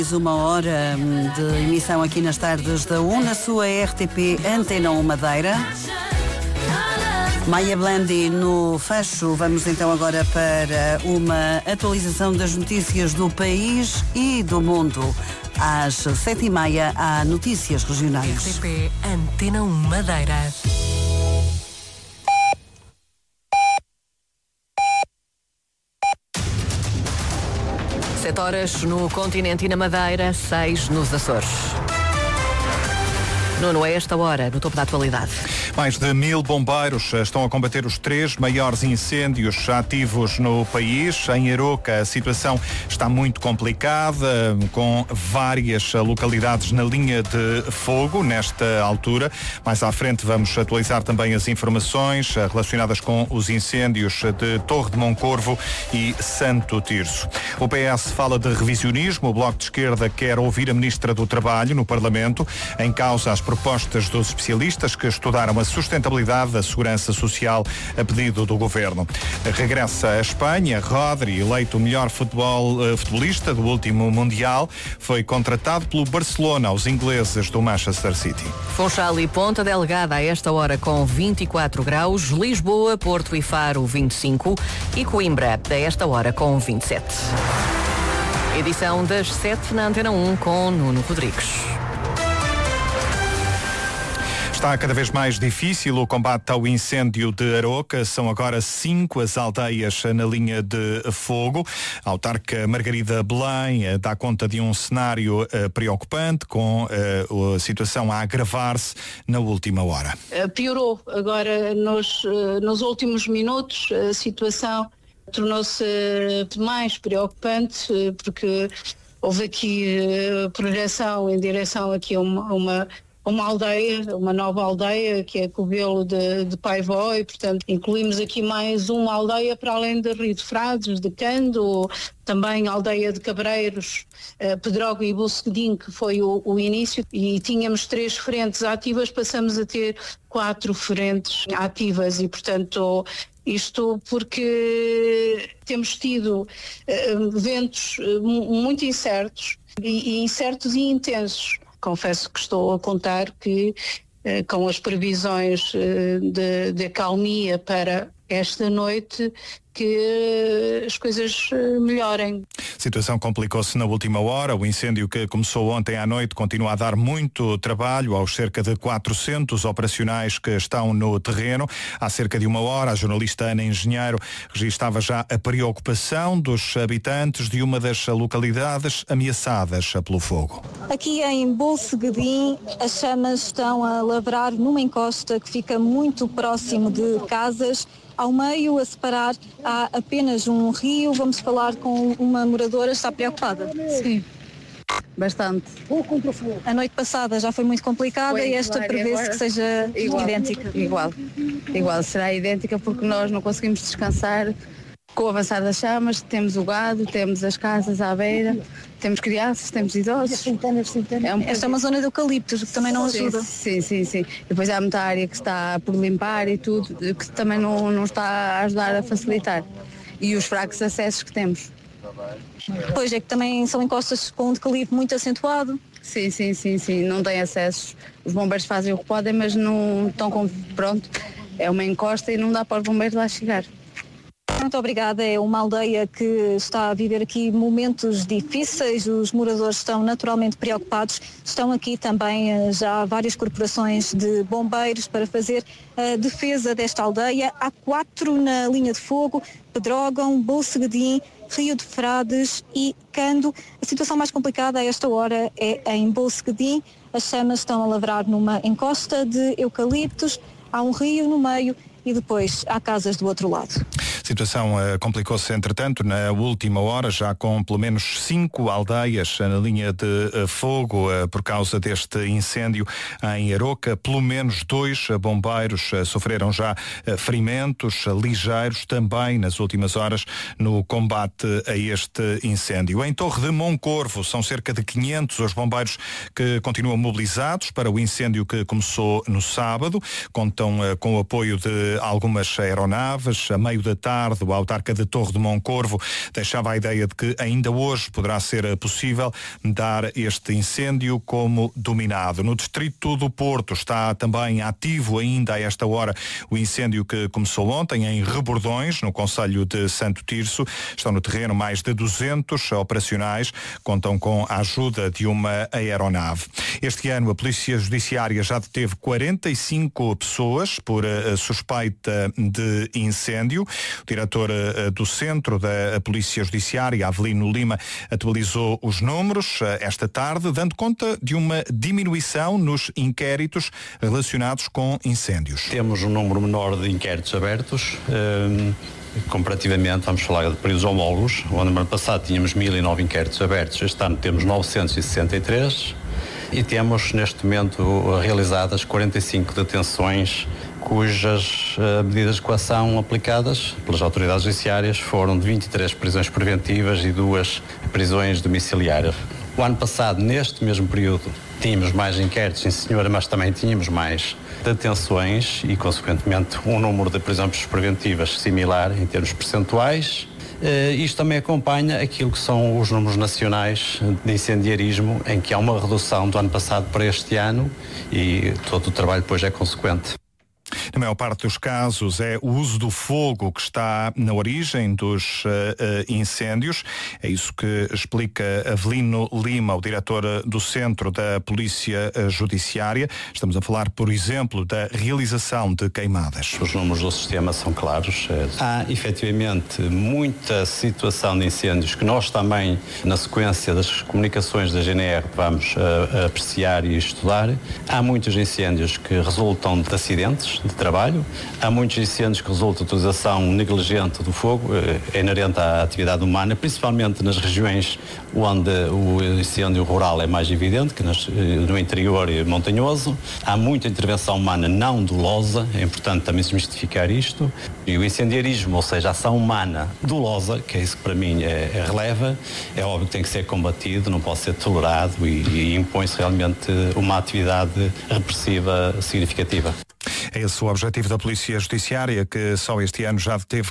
Uma hora de emissão aqui nas tardes da 1, na sua RTP Antena 1 Madeira. Maia Blandi no fecho. Vamos então agora para uma atualização das notícias do país e do mundo. Às 7h30 há notícias regionais. RTP Antena 1 Madeira. Horas no continente e na Madeira, 6 nos Açores. Nuno, a esta hora, no topo da atualidade. Mais de 1000 bombeiros estão a combater os 3 maiores incêndios ativos no país. Em Aroca, a situação está muito complicada, com várias localidades na linha de fogo nesta altura. Mais à frente vamos atualizar também as informações relacionadas com os incêndios de Torre de Moncorvo e Santo Tirso. O PS fala de revisionismo. O Bloco de Esquerda quer ouvir a Ministra do Trabalho no Parlamento. Em causa as propostas dos especialistas que estudaram a sustentabilidade da segurança social a pedido do Governo. Regressa à Espanha. Rodri, eleito o melhor futebolista do último Mundial, foi contratado pelo Barcelona aos ingleses do Manchester City. Funchal e Ponta Delgada a esta hora com 24 graus, Lisboa, Porto e Faro 25 e Coimbra a esta hora com 27. Edição das 7 na Antena 1 com Nuno Rodrigues. Está cada vez mais difícil o combate ao incêndio de Aroca. São agora 5 as aldeias na linha de fogo. A autarca Margarida Belém dá conta de um cenário preocupante, com a situação a agravar-se na última hora. Piorou agora nos últimos minutos. A situação tornou-se mais preocupante porque houve aqui projeção em direção aqui a uma aldeia, uma nova aldeia, que é Covelo de Paivó, e portanto incluímos aqui mais uma aldeia para além de Rio de Frades, de Cando, também a aldeia de Cabreiros, Pedrógão e Bosquedim, que foi o início, e tínhamos 3 frentes ativas, passamos a ter 4 frentes ativas e portanto isto porque temos tido ventos muito incertos e intensos. Confesso que estou a contar que com as previsões de acalmia para esta noite, que as coisas melhorem. A situação complicou-se na última hora. O incêndio que começou ontem à noite continua a dar muito trabalho aos cerca de 400 operacionais que estão no terreno. Há cerca de uma hora, a jornalista Ana Engenheiro registava já a preocupação dos habitantes de uma das localidades ameaçadas pelo fogo. Aqui em Bolseguedim, as chamas estão a lavrar numa encosta que fica muito próximo de casas. Ao meio, a separar, há apenas um rio. Vamos falar com uma moradora. Está preocupada? Sim, bastante. A noite passada já foi muito complicada e esta prevê-se que seja idêntica. Igual, será idêntica porque nós não conseguimos descansar. Com o avançar das chamas, temos o gado, temos as casas à beira, temos crianças, temos idosos. Esta é uma zona de eucaliptos, que também não ajuda. Sim. E depois há muita área que está por limpar e tudo, que também não está a ajudar a facilitar. E os fracos acessos que temos. Pois é, que também são encostas com um declive muito acentuado. Sim, não tem acessos. Os bombeiros fazem o que podem, mas não estão pronto. É uma encosta e não dá para os bombeiros lá chegar. Muito obrigada. É uma aldeia que está a viver aqui momentos difíceis. Os moradores estão naturalmente preocupados. Estão aqui também já várias corporações de bombeiros para fazer a defesa desta aldeia. Há 4 na linha de fogo: Pedrógão, Bolseguedim, Rio de Frades e Cando. A situação mais complicada a esta hora é em Bolseguedim. As chamas estão a lavrar numa encosta de eucaliptos. Há um rio no meio e depois há casas do outro lado. A situação complicou-se, entretanto, na última hora, já com pelo menos 5 aldeias na linha de fogo por causa deste incêndio em Aroca. Pelo menos 2 bombeiros sofreram já ferimentos ligeiros também nas últimas horas no combate a este incêndio. Em Torre de Moncorvo são cerca de 500 os bombeiros que continuam mobilizados para o incêndio que começou no sábado. Contam com o apoio de algumas aeronaves. A meio da tarde tarde, o autarca de Torre de Moncorvo deixava a ideia de que ainda hoje poderá ser possível dar este incêndio como dominado. No distrito do Porto está também ativo ainda a esta hora o incêndio que começou ontem em Rebordões, no concelho de Santo Tirso. Estão no terreno mais de 200 operacionais, contam com a ajuda de uma aeronave. Este ano a Polícia Judiciária já deteve 45 pessoas por suspeita de incêndio. O diretor do Centro da Polícia Judiciária, Avelino Lima, atualizou os números esta tarde, dando conta de uma diminuição nos inquéritos relacionados com incêndios. Temos um número menor de inquéritos abertos. Comparativamente, vamos falar de períodos homólogos. O ano passado tínhamos 1009 inquéritos abertos, este ano temos 963 e temos neste momento realizadas 45 detenções cujas medidas de coação aplicadas pelas autoridades judiciárias foram de 23 prisões preventivas e 2 prisões domiciliárias. O ano passado, neste mesmo período, tínhamos mais inquéritos, sim senhora, mas também tínhamos mais detenções e, consequentemente, um número de prisões preventivas similar em termos percentuais. Isto também acompanha aquilo que são os números nacionais de incendiarismo, em que há uma redução do ano passado para este ano e todo o trabalho depois é consequente. Na maior parte dos casos é o uso do fogo que está na origem dos incêndios. É isso que explica Avelino Lima, o diretor do Centro da Polícia Judiciária. Estamos a falar, por exemplo, da realização de queimadas. Os números do sistema são claros. Há, efetivamente, muita situação de incêndios que nós também, na sequência das comunicações da GNR, vamos apreciar e estudar. Há muitos incêndios que resultam de acidentes de trabalho. Há muitos incêndios que resultam de utilização negligente do fogo, é inerente à atividade humana, principalmente nas regiões onde o incêndio rural é mais evidente, que no interior e montanhoso. Há muita intervenção humana não dolosa, é importante também se justificar isto. E o incendiarismo, ou seja, a ação humana dolosa, que é isso que para mim releva, é óbvio que tem que ser combatido, não pode ser tolerado e impõe-se realmente uma atividade repressiva significativa. É esse o objetivo da Polícia Judiciária, que só este ano já deteve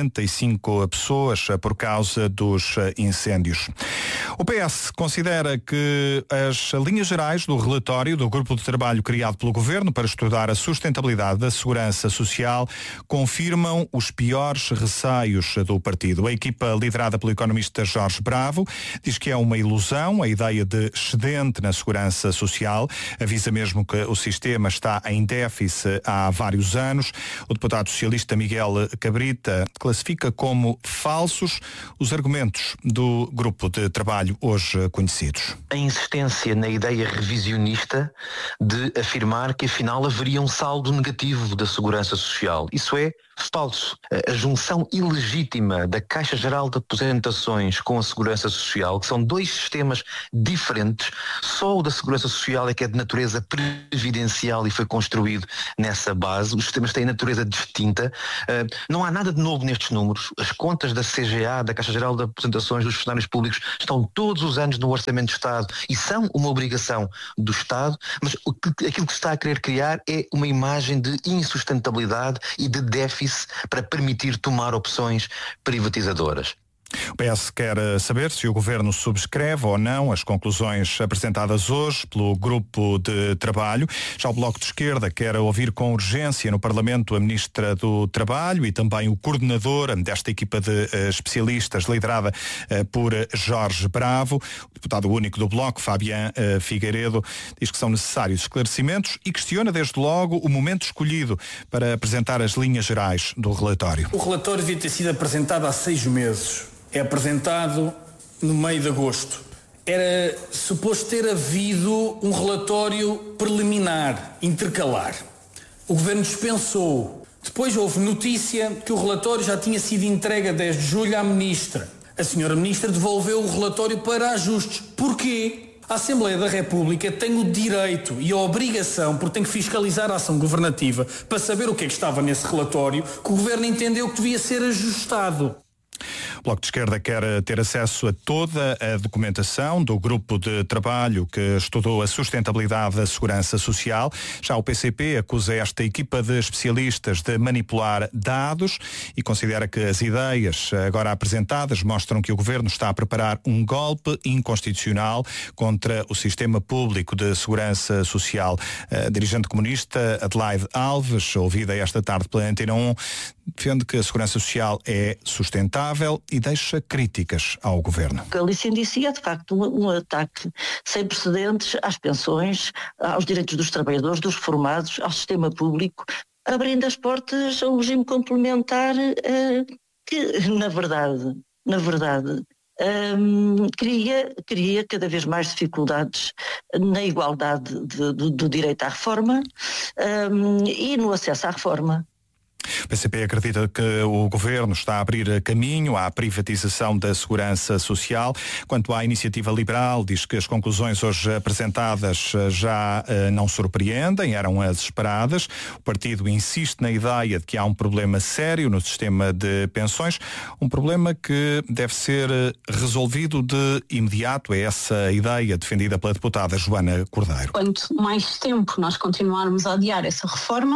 45 pessoas por causa dos incêndios. O PS considera que as linhas gerais do relatório do grupo de trabalho criado pelo Governo para estudar a sustentabilidade da segurança social confirmam os piores receios do partido. A equipa liderada pelo economista Jorge Bravo diz que é uma ilusão a ideia de excedente na segurança social. Avisa mesmo que o sistema está em déficit há vários anos. O deputado socialista Miguel Cabrita classifica como falsos os argumentos do grupo de trabalho hoje conhecidos. A insistência na ideia revisionista de afirmar que afinal haveria um saldo negativo da segurança social. Isso é falso. A junção ilegítima da Caixa Geral de Aposentações com a Segurança Social, que são dois sistemas diferentes, só o da Segurança Social é que é de natureza previdencial e foi construído nessa base. Os sistemas têm natureza distinta. Não há nada de novo nestes números. As contas da CGA, da Caixa Geral de Aposentações dos funcionários públicos, estão todos os anos no Orçamento do Estado e são uma obrigação do Estado, mas aquilo que se está a querer criar é uma imagem de insustentabilidade e de déficit para permitir tomar opções privatizadoras. O PS quer saber se o Governo subscreve ou não as conclusões apresentadas hoje pelo grupo de trabalho. Já o Bloco de Esquerda quer ouvir com urgência no Parlamento a Ministra do Trabalho e também o coordenador desta equipa de especialistas liderada por Jorge Bravo. O deputado único do Bloco, Fabián Figueiredo, diz que são necessários esclarecimentos e questiona desde logo o momento escolhido para apresentar as linhas gerais do relatório. O relatório devia ter sido apresentado há 6 meses. É apresentado no meio de agosto. Era suposto ter havido um relatório preliminar, intercalar. O Governo dispensou. Depois houve notícia que o relatório já tinha sido entregue a 10 de julho à Ministra. A senhora Ministra devolveu o relatório para ajustes. Porquê? A Assembleia da República tem o direito e a obrigação, porque tem que fiscalizar a ação governativa, para saber o que é que estava nesse relatório, que o Governo entendeu que devia ser ajustado. O Bloco de Esquerda quer ter acesso a toda a documentação do grupo de trabalho que estudou a sustentabilidade da segurança social. Já o PCP acusa esta equipa de especialistas de manipular dados e considera que as ideias agora apresentadas mostram que o Governo está a preparar um golpe inconstitucional contra o sistema público de segurança social. A dirigente comunista Adelaide Alves, ouvida esta tarde pela Antena 1, defende que a segurança social é sustentável e deixa críticas ao Governo. O que ali se indicia é de facto um ataque sem precedentes às pensões, aos direitos dos trabalhadores, dos reformados, ao sistema público, abrindo as portas a um regime complementar que, na verdade, cria cada vez mais dificuldades na igualdade do direito à reforma e no acesso à reforma. O PCP acredita que o Governo está a abrir caminho à privatização da segurança social. Quanto à iniciativa liberal, diz que as conclusões hoje apresentadas já não surpreendem, eram as esperadas. O partido insiste na ideia de que há um problema sério no sistema de pensões, um problema que deve ser resolvido de imediato. É essa a ideia defendida pela deputada Joana Cordeiro. Quanto mais tempo nós continuarmos a adiar essa reforma,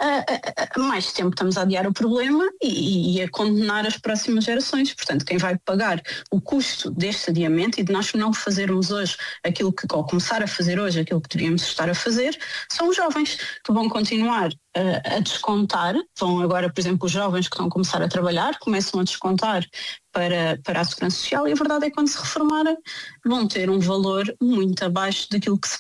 mais tempo estamos a adiar o problema e a condenar as próximas gerações. Portanto, quem vai pagar o custo deste adiamento e de nós não fazermos hoje aquilo que, ou começar a fazer hoje aquilo que deveríamos estar a fazer, são os jovens que vão continuar a descontar. Vão agora, por exemplo, os jovens que estão a começar a trabalhar, começam a descontar para a Segurança Social e a verdade é que quando se reformarem vão ter um valor muito abaixo daquilo que se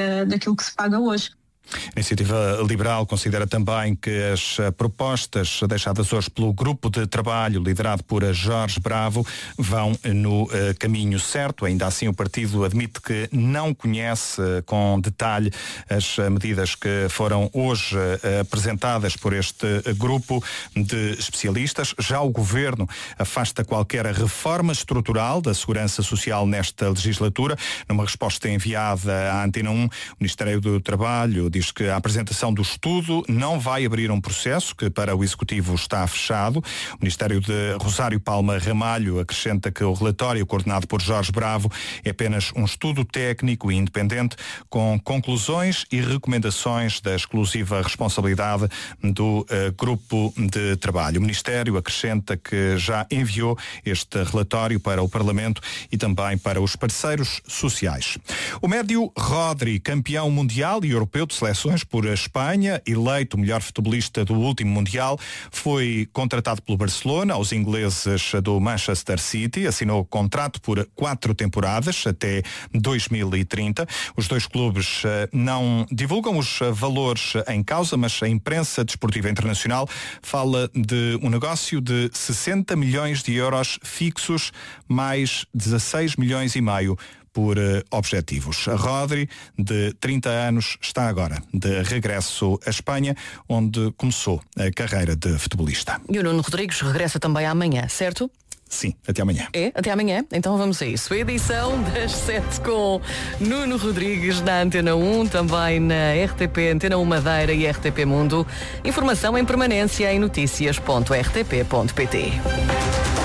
paga hoje. A Iniciativa Liberal considera também que as propostas deixadas hoje pelo grupo de trabalho liderado por Jorge Bravo vão no caminho certo. Ainda assim, o partido admite que não conhece com detalhe as medidas que foram hoje apresentadas por este grupo de especialistas. Já o Governo afasta qualquer reforma estrutural da segurança social nesta legislatura. Numa resposta enviada à Antena 1, o Ministério do Trabalho diz que a apresentação do estudo não vai abrir um processo que para o Executivo está fechado. O Ministério de Rosário Palma Ramalho acrescenta que o relatório coordenado por Jorge Bravo é apenas um estudo técnico e independente com conclusões e recomendações da exclusiva responsabilidade do grupo de trabalho. O Ministério acrescenta que já enviou este relatório para o Parlamento e também para os parceiros sociais. O médio Rodri, campeão mundial e europeu de seleções por Espanha, eleito o melhor futebolista do último Mundial, foi contratado pelo Barcelona, aos ingleses do Manchester City, assinou contrato por 4 temporadas até 2030. Os dois clubes não divulgam os valores em causa, mas a imprensa desportiva internacional fala de um negócio de 60 milhões de euros fixos, mais 16 milhões e meio por objetivos. Rodri, de 30 anos, está agora de regresso à Espanha, onde começou a carreira de futebolista. E o Nuno Rodrigues regressa também amanhã, certo? Sim, até amanhã. É? Até amanhã? Então vamos a isso. A edição das 7 com Nuno Rodrigues na Antena 1, também na RTP Antena 1 Madeira e RTP Mundo. Informação em permanência em noticias.rtp.pt.